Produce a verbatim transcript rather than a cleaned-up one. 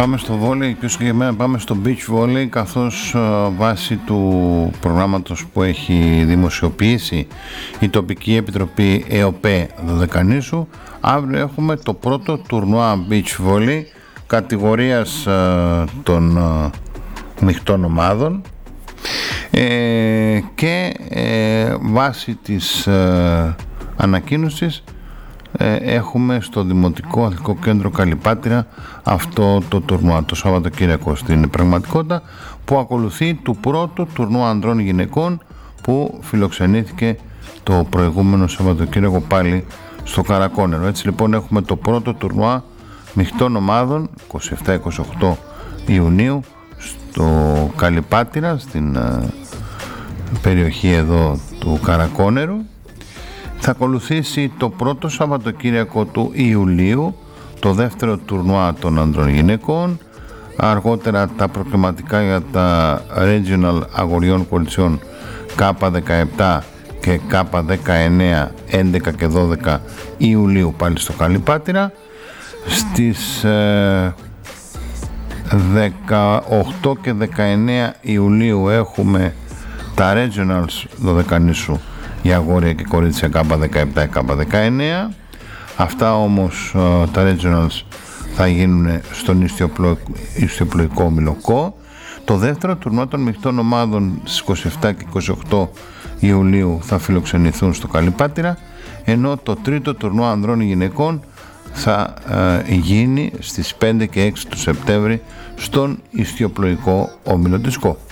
Πάμε στο βόλεϊ, πιο συγκεκριμένα πάμε στο beach volley, καθώς uh, βάσει του προγράμματος που έχει δημοσιοποιήσει η τοπική επιτροπή ΕΟΠΕ Δωδεκανήσου, αύριο έχουμε το πρώτο τουρνουά beach volley κατηγορίας uh, των uh, μειχτών ομάδων ε, και ε, βάσει της ε, ανακοίνωσης ε, έχουμε στο Δημοτικό Αθλητικό Κέντρο Καλυπάτηρα αυτό το τουρνουά το Σαββατοκύριακο στην πραγματικότητα, που ακολουθεί του πρώτου τουρνουά ανδρών γυναικών που φιλοξενήθηκε το προηγούμενο Σαββατοκύριακο πάλι στο Καρακόνερο. Έτσι λοιπόν έχουμε το πρώτο τουρνουά μειχτών ομάδων είκοσι επτά είκοσι οκτώ Ιουνίου στο Καλυπάτηρα, στην uh, περιοχή εδώ του Καρακόνερου. Θα ακολουθήσει το πρώτο Σαββατοκύριακο του Ιουλίου το δεύτερο τουρνουά των ανδρών γυναικών, αργότερα τα προκριματικά για τα Regional αγοριών κοριτσιών Κ δεκαεπτά και Κ δεκαεννέα, έντεκα και δώδεκα Ιουλίου πάλι στο Καλυπάτηρα. Στις ε, δεκαοκτώ και δεκαεννέα Ιουλίου έχουμε τα Regionals Δωδεκανήσου για αγόρια και κορίτσια Κ δεκαεπτά και Κ δεκαεννέα. Αυτά όμως τα Regionals θα γίνουν στον ιστιοπλοϊκό Μιλοκό. Το δεύτερο τουρνουά των μειχτών ομάδων στις είκοσι επτά και είκοσι οκτώ Ιουλίου θα φιλοξενηθούν στο Καλυπάτηρα, ενώ το τρίτο τουρνουά ανδρών γυναικών θα ε, γίνει στις πέντε και έξι του Σεπτέμβρη στον ιστιοπλοϊκό Όμιλο της ΚΟ.